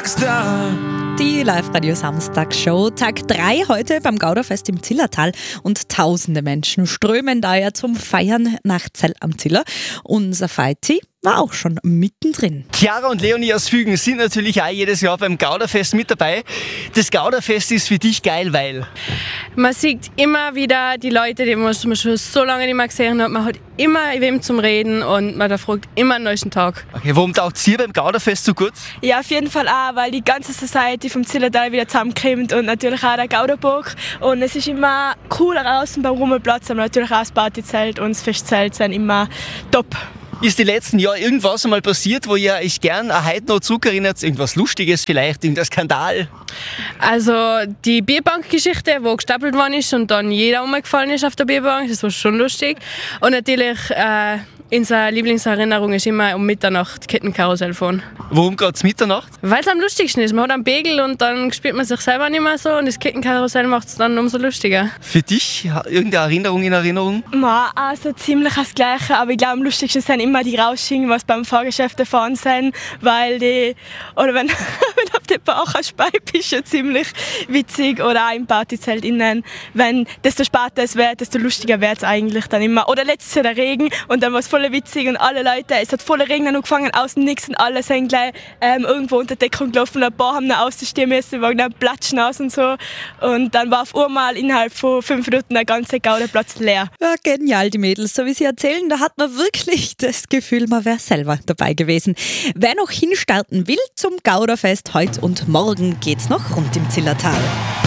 Rockstar. Die Live-Radio-Samstagsshow, Tag 3 heute beim Gauderfest im Zillertal und tausende Menschen strömen daher zum Feiern nach Zell am Ziller. Unser Feiti war auch schon mittendrin. Chiara und Leonie aus Fügen sind natürlich auch jedes Jahr beim Gauderfest mit dabei. Das Gauderfest ist für dich geil, weil? Man sieht immer wieder die Leute, die man schon so lange nicht mehr gesehen hat. Man hat immer wem zum Reden und man erfragt immer einen neuen Tag. Okay, warum taugt es hier beim Gauderfest so gut? Ja, auf jeden Fall auch, weil die ganze Society vom Zillertal wieder zusammenkommt und natürlich auch der Gauderbock. Und es ist immer cool draußen beim Rummelplatz, aber natürlich auch das Partyzelt und das Festzelt sind immer top. Ist die letzten Jahre irgendwas einmal passiert, wo ihr euch gern heute noch zurückerinnert? Irgendwas Lustiges vielleicht, irgendein Skandal? Also die Bierbank-Geschichte, wo gestapelt worden ist und dann jeder umgefallen ist auf der Bierbank, das war schon lustig. Und natürlich unsere Lieblingserinnerung ist immer um Mitternacht Kettenkarussell fahren. Warum gerade Mitternacht? Weil es am lustigsten ist. Man hat einen Pegel und dann spürt man sich selber nicht mehr so und das Kettenkarussell macht es dann umso lustiger. Für dich irgendeine Erinnerung in Erinnerung? Also ziemlich das Gleiche, aber ich glaube am lustigsten sind immer die Rausschienen, was beim Fahrgeschäft fahren sind, weil wenn auf der Baucherspeib ist ja ziemlich witzig oder auch im Partyzelt innen, wenn desto später es wird, desto lustiger wird es eigentlich dann immer. Oder letztes Jahr der Regen und dann war es voll witzig und alle Leute, es hat voller Regen angefangen, außen nichts und alle sind gleich irgendwo unter Deckung gelaufen, ein paar haben dann ausstehen müssen, waren dann platschen aus und so und dann war auf einmal innerhalb von 5 Minuten der ganze Gauderplatz leer. Ja, genial, die Mädels, so wie sie erzählen, da hat man wirklich das Gefühl, man wäre selber dabei gewesen. Wer noch hinstarten will zum Gauderfest, heute und morgen geht's noch rund im Zillertal.